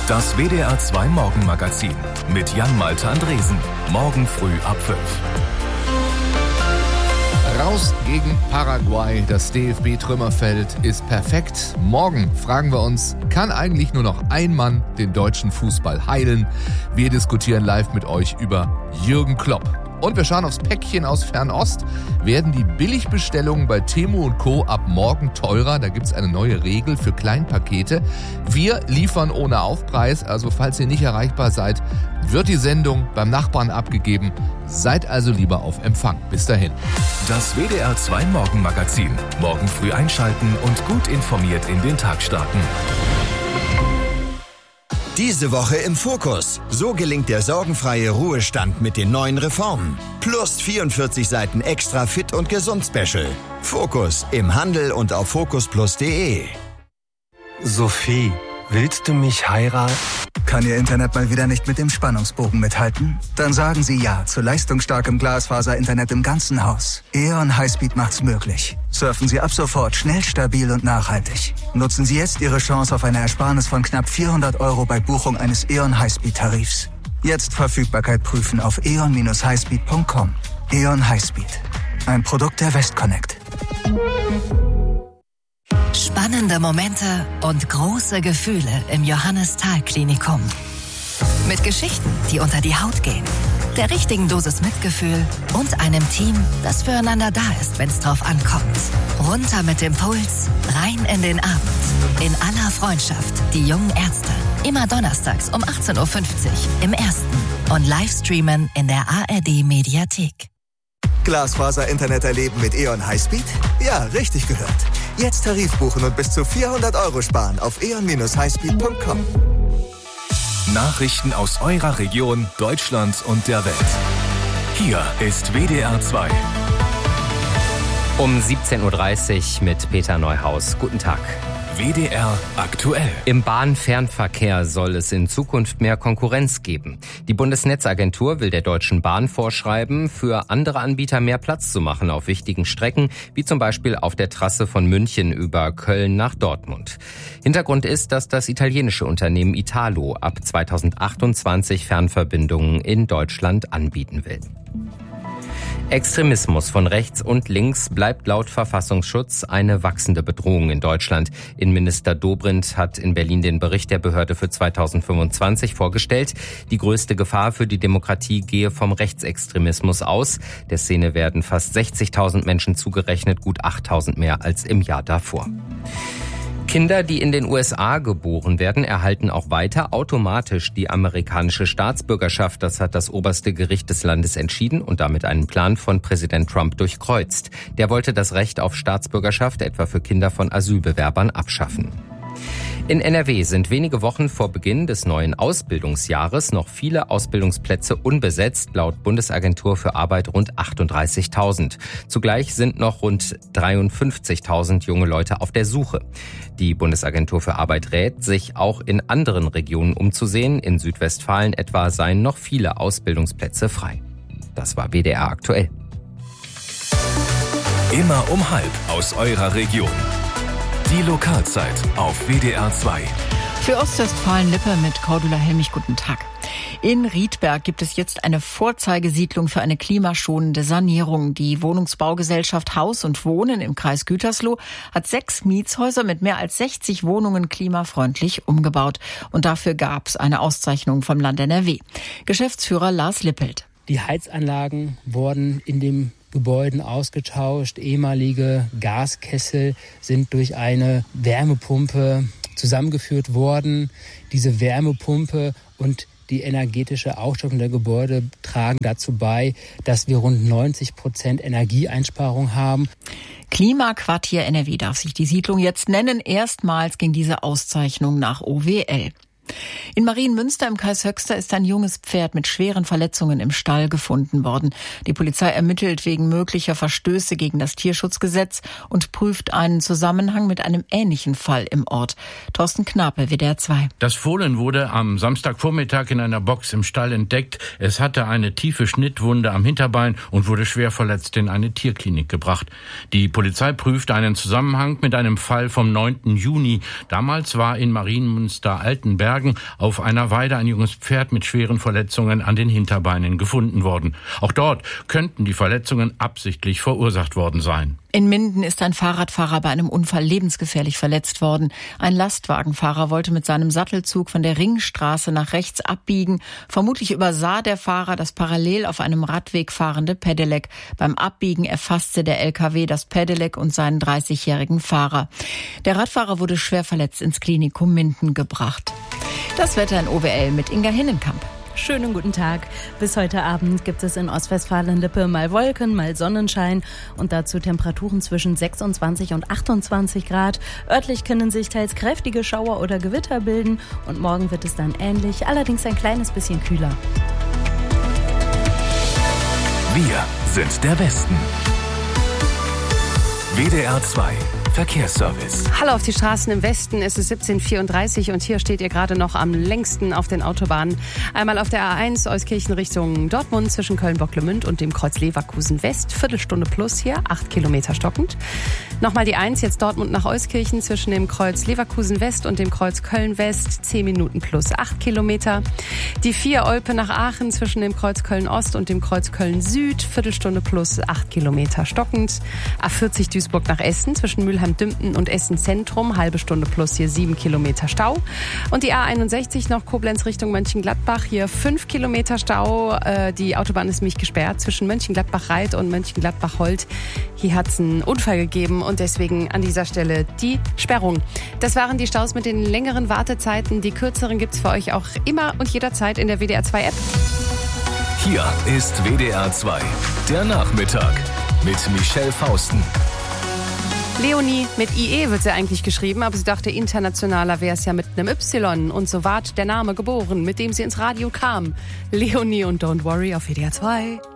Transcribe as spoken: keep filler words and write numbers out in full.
Das W D R zwei Morgenmagazin mit Jan-Malte Andresen. Morgen früh ab fünf. Raus gegen Paraguay. Das D F B-Trümmerfeld ist perfekt. Morgen fragen wir uns, kann eigentlich nur noch ein Mann den deutschen Fußball heilen? Wir diskutieren live mit euch über Jürgen Klopp. Und wir schauen aufs Päckchen aus Fernost. Werden die Billigbestellungen bei Temu und Co. ab morgen teurer? Da gibt's eine neue Regel für Kleinpakete. Wir liefern ohne Aufpreis, also falls ihr nicht erreichbar seid, wird die Sendung beim Nachbarn abgegeben. Seid also lieber auf Empfang. Bis dahin. Das W D R zwei Morgenmagazin. Morgen früh einschalten und gut informiert in den Tag starten. Diese Woche im Fokus. So gelingt der sorgenfreie Ruhestand mit den neuen Reformen. Plus vierundvierzig Seiten extra Fit und Gesund Special. Fokus im Handel und auf fokus plus punkt de. Sophie, willst du mich heiraten? Kann Ihr Internet mal wieder nicht mit dem Spannungsbogen mithalten? Dann sagen Sie ja zu leistungsstarkem Glasfaser-Internet im ganzen Haus. E O N Highspeed macht's möglich. Surfen Sie ab sofort schnell, stabil und nachhaltig. Nutzen Sie jetzt Ihre Chance auf eine Ersparnis von knapp vierhundert Euro bei Buchung eines E O N Highspeed-Tarifs. Jetzt Verfügbarkeit prüfen auf e o n dash highspeed punkt com. E O N Highspeed. Ein Produkt der Westconnect. Spannende Momente und große Gefühle im Johannes-Thal-Klinikum. Mit Geschichten, die unter die Haut gehen, der richtigen Dosis Mitgefühl und einem Team, das füreinander da ist, wenn es drauf ankommt. Runter mit dem Puls, rein in den Abend. In aller Freundschaft, die jungen Ärzte. Immer donnerstags um achtzehn Uhr fünfzig im Ersten und Livestreamen in der A R D-Mediathek. Glasfaser-Internet erleben mit E O N Highspeed? Ja, richtig gehört. Jetzt Tarif buchen und bis zu vierhundert Euro sparen auf e o n dash highspeed punkt com. Nachrichten aus eurer Region, Deutschland und der Welt. Hier ist W D R zwei. Um siebzehn Uhr dreißig mit Peter Neuhaus. Guten Tag. W D R aktuell. Im Bahnfernverkehr soll es in Zukunft mehr Konkurrenz geben. Die Bundesnetzagentur will der Deutschen Bahn vorschreiben, für andere Anbieter mehr Platz zu machen auf wichtigen Strecken, wie zum Beispiel auf der Trasse von München über Köln nach Dortmund. Hintergrund ist, dass das italienische Unternehmen Italo ab zweitausendachtundzwanzig Fernverbindungen in Deutschland anbieten will. Extremismus von rechts und links bleibt laut Verfassungsschutz eine wachsende Bedrohung in Deutschland. Innenminister Dobrindt hat in Berlin den Bericht der Behörde für zweitausendfünfundzwanzig vorgestellt. Die größte Gefahr für die Demokratie gehe vom Rechtsextremismus aus. Der Szene werden fast sechzigtausend Menschen zugerechnet, gut achttausend mehr als im Jahr davor. Kinder, die in den U S A geboren werden, erhalten auch weiter automatisch die amerikanische Staatsbürgerschaft. Das hat das oberste Gericht des Landes entschieden und damit einen Plan von Präsident Trump durchkreuzt. Der wollte das Recht auf Staatsbürgerschaft etwa für Kinder von Asylbewerbern abschaffen. In N R W sind wenige Wochen vor Beginn des neuen Ausbildungsjahres noch viele Ausbildungsplätze unbesetzt, laut Bundesagentur für Arbeit rund achtunddreißigtausend. Zugleich sind noch rund dreiundfünfzigtausend junge Leute auf der Suche. Die Bundesagentur für Arbeit rät, sich auch in anderen Regionen umzusehen. In Südwestfalen etwa seien noch viele Ausbildungsplätze frei. Das war W D R aktuell. Immer um halb aus eurer Region. Die Lokalzeit auf W D R zwei. Für Ostwestfalen-Lippe mit Cordula Helmich, guten Tag. In Riedberg gibt es jetzt eine Vorzeigesiedlung für eine klimaschonende Sanierung. Die Wohnungsbaugesellschaft Haus und Wohnen im Kreis Gütersloh hat sechs Mietshäuser mit mehr als sechzig Wohnungen klimafreundlich umgebaut. Und dafür gab es eine Auszeichnung vom Land N R W. Geschäftsführer Lars Lippelt. Die Heizanlagen wurden in dem Gebäuden ausgetauscht. Ehemalige Gaskessel sind durch eine Wärmepumpe zusammengeführt worden. Diese Wärmepumpe und die energetische Ausstattung der Gebäude tragen dazu bei, dass wir rund neunzig Prozent Energieeinsparung haben. Klimaquartier N R W darf sich die Siedlung jetzt nennen. Erstmals ging diese Auszeichnung nach O W L. In Marienmünster im Kreis Höxter ist ein junges Pferd mit schweren Verletzungen im Stall gefunden worden. Die Polizei ermittelt wegen möglicher Verstöße gegen das Tierschutzgesetz und prüft einen Zusammenhang mit einem ähnlichen Fall im Ort. Thorsten Knape, W D R zwei. Das Fohlen wurde am Samstagvormittag in einer Box im Stall entdeckt. Es hatte eine tiefe Schnittwunde am Hinterbein und wurde schwer verletzt in eine Tierklinik gebracht. Die Polizei prüft einen Zusammenhang mit einem Fall vom neunten Juni. Damals war in Marienmünster-Altenbergen Morgen auf einer Weide ein junges Pferd mit schweren Verletzungen an den Hinterbeinen gefunden worden. Auch dort könnten die Verletzungen absichtlich verursacht worden sein. In Minden ist ein Fahrradfahrer bei einem Unfall lebensgefährlich verletzt worden. Ein Lastwagenfahrer wollte mit seinem Sattelzug von der Ringstraße nach rechts abbiegen. Vermutlich übersah der Fahrer das parallel auf einem Radweg fahrende Pedelec. Beim Abbiegen erfasste der L K W das Pedelec und seinen dreißigjährigen Fahrer. Der Radfahrer wurde schwer verletzt ins Klinikum Minden gebracht. Das Wetter in O W L mit Inga Hinnenkamp. Schönen guten Tag. Bis heute Abend gibt es in Ostwestfalen-Lippe mal Wolken, mal Sonnenschein und dazu Temperaturen zwischen sechsundzwanzig und achtundzwanzig Grad. Örtlich können sich teils kräftige Schauer oder Gewitter bilden und morgen wird es dann ähnlich, allerdings ein kleines bisschen kühler. Wir sind der Westen. W D R zwei Verkehrsservice. Hallo auf die Straßen im Westen, es ist siebzehn Uhr vierunddreißig und hier steht ihr gerade noch am längsten auf den Autobahnen. Einmal auf der A eins Euskirchen Richtung Dortmund zwischen Köln-Bocklemünd und dem Kreuz Leverkusen West. Viertelstunde plus hier, acht Kilometer stockend. Nochmal die eins, jetzt Dortmund nach Euskirchen zwischen dem Kreuz Leverkusen West und dem Kreuz Köln West. zehn Minuten plus acht Kilometer. Die vier Olpe nach Aachen zwischen dem Kreuz Köln Ost und dem Kreuz Köln Süd. Viertelstunde plus acht Kilometer stockend. A vierzig Duisburg nach Essen zwischen Mülheim-Dümpten und Essen Zentrum, halbe Stunde plus hier sieben Kilometer Stau. Und die A einundsechzig noch Koblenz Richtung Mönchengladbach, hier fünf Kilometer Stau. Äh, die Autobahn ist nämlich gesperrt zwischen Mönchengladbach-Reit und Mönchengladbach-Holt. Hier hat es einen Unfall gegeben und deswegen an dieser Stelle die Sperrung. Das waren die Staus mit den längeren Wartezeiten. Die kürzeren gibt es für euch auch immer und jederzeit in der W D R zwei App. Hier ist W D R zwei, der Nachmittag mit Michelle Fausten. Leonie mit I E wird sie eigentlich geschrieben, aber sie dachte, internationaler wäre es ja mit einem Y. Und so ward der Name geboren, mit dem sie ins Radio kam. Leonie und Don't Worry auf W D R zwei.